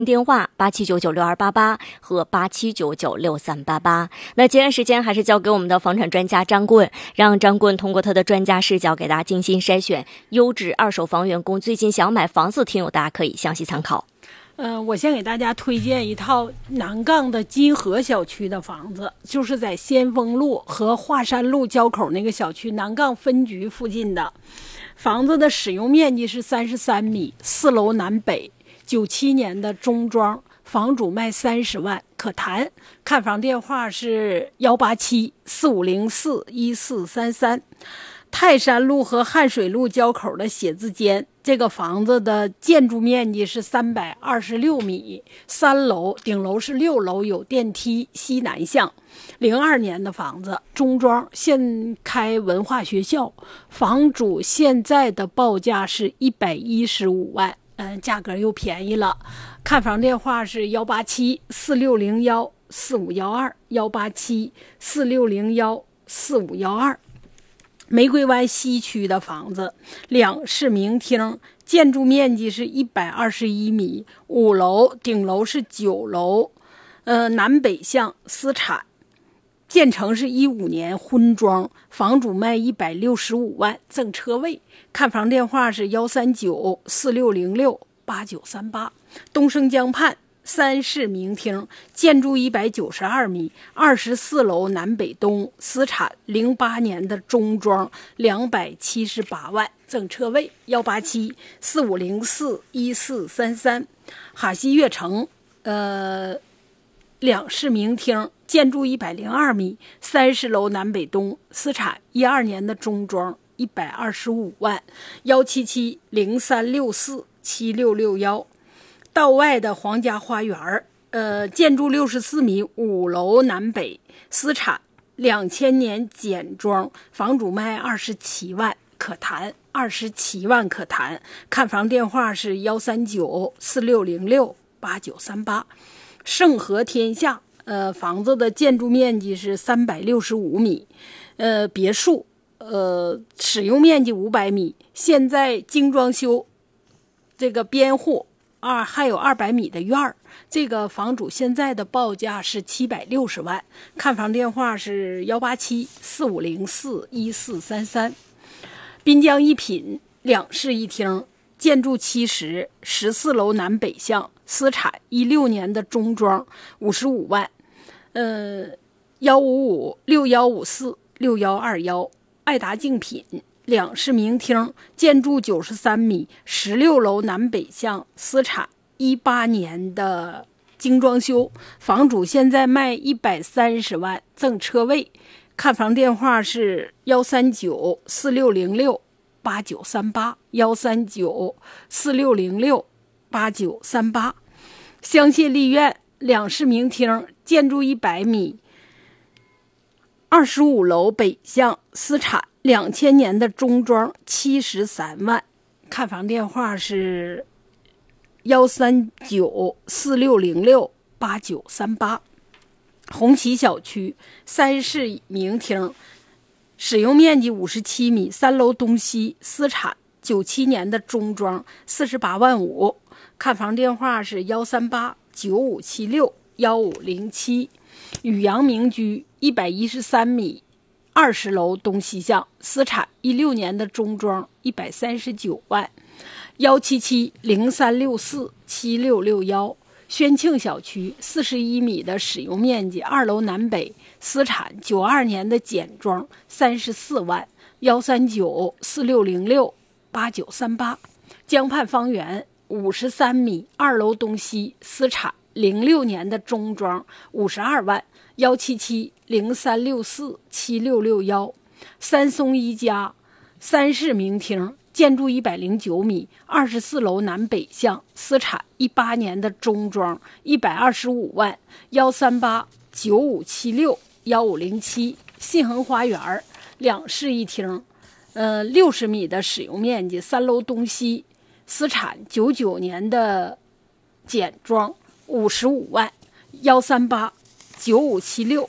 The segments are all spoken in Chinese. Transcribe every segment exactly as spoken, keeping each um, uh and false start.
电话八七九九六二八八和八七九九六三八八。那接下来时间还是交给我们的房产专家张棍，让张棍通过他的专家视角给大家精心筛选优质二手房源，供最近想买房子听友大家可以详细参考。 嗯、呃，我先给大家推荐一套南杠的金河小区的房子，就是在先锋路和华山路交口那个小区南杠分局附近的房子的使用面积是三十三米，四楼南北。九七年的中装，房主卖三十万，可谈。看房电话是幺八七四五零四一四三三。泰山路和汉水路交口的写字间，这个房子的建筑面积是三百二十六米，三楼，顶楼是六楼，有电梯，西南向。零二年的房子，中装，现开文化学校，房主现在的报价是一百一十五万。嗯，价格又便宜了。看房电话是幺八七四六零幺四五幺二，幺八七四六零幺四五幺二。玫瑰湾西区的房子，两室明厅，建筑面积是一百二十一米，五楼，顶楼是九楼，呃，南北向，私产。建成是一五年婚装，房主卖一百六十五万，赠车位。看房电话是幺三九四六零六八九三八。东升江畔三室明厅，建筑一百九十二米，二十四楼南北东，私产，零八年的中装，两百七十八万，赠车位。幺八七四五零四一四三三。哈西悦城，呃，两室明厅。建筑一百零二米，三十楼南北东，私产，一二年的中装，一百二十五万。幺七七零三六四七六六幺。道外的皇家花园，呃，建筑六十四米，五楼南北，私产，两千年简装，房主卖二十七万，可谈，二十七万可谈。看房电话是幺三九四六零六八九三八。盛和天下。呃，房子的建筑面积是三百六十五米，呃，别墅，呃，使用面积五百米，现在精装修，这个边户二还有二百米的院儿。这个房主现在的报价是七百六十万，看房电话是幺八七四五零四一四三三。滨江一品两室一厅，建筑七十，十四楼南北向，私产，一六年的中装，五十五万。呃，幺五五六幺五四六幺二幺。爱达竞品两室明厅，建筑九十三米，十六楼南北向，私产，一八年的精装修，房主现在卖一百三十万，赠车位。看房电话是幺三九四六零六八九三八，幺三九四六零六八九三八。香榭丽苑两室明厅，建筑一百米，二十五楼北向，私产，两千年的中装，七十三万。看房电话是幺三九四六零六八九三八。红旗小区三室明厅，使用面积五十七米，三楼东西，私产，九七年的中装，四十八万五。看房电话是幺三八九五七六幺五零七。宇阳名居一百一十三米，二十楼东西向，私产，一六年的中装，一百三十九万。幺七七零三六四七六六幺。宣庆小区四十一米的使用面积，二楼南北，私产，九二年的简装，三十四万。幺三九四六零六八九三八。江畔方圆五十三米，二楼东西，私产，零六年的中装，五十二万。幺七七零三六四七六六幺。三松一家三室明厅，建筑一百零九米，二十四楼南北向，私产，一八年的中装，一百二十五万。幺三八九五七六幺五零七。信恒花园两室一厅，呃，六十米的使用面积，三楼东西，私产，九九年的简装，五十五万。幺三八九五七六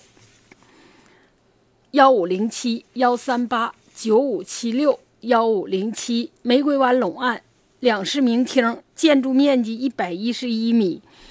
幺五零七。幺三八九五七六幺五零七。玫瑰湾陇岸两室明厅，建筑面积一百一十一米，